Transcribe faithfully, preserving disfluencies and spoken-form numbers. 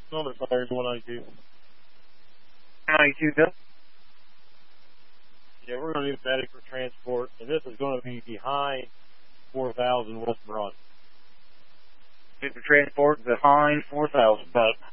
Number fire one ninety-two. ninety-two, Bill. Yeah, we're going to need a medic for transport, and this is going to be behind four thousand West Broad. Get the transport behind four thousand, but